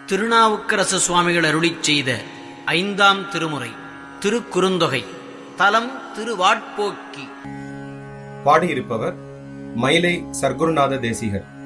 திருநாவுக்கரசு சுவாமிகள் அருளிச் செய்த 5ஆம் திருமுறை திருக்குறுந்தொகை. தலம் திருவாட்போக்கி. பாடியிருப்பவர் மயிலை சர்க்குருநாத தேசிகர்.